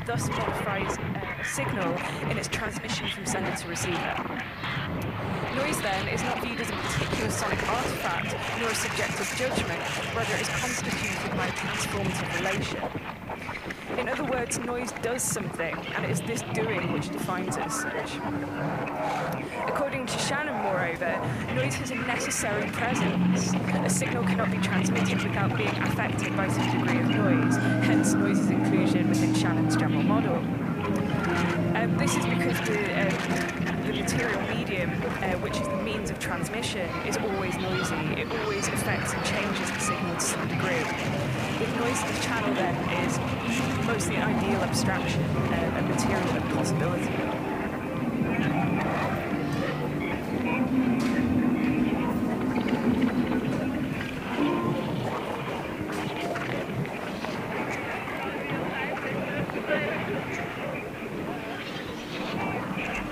thus modifies a signal in its transmission from sender to receiver. Noise, then, is not viewed as a particular sonic artifact, nor a subjective judgment, rather it is constituted by a transformative relation. In other words, noise does something, and it is this doing which defines it as such. According to Shannon, moreover, noise has a necessary presence. A signal cannot be transmitted without being affected by some degree of noise, hence noise's inclusion within Shannon's general model. This is because the material medium, which is the means of transmission, is always noisy. It always affects and changes the signal to some degree. The noiseless channel, then, is mostly an ideal abstraction, a material impossibility.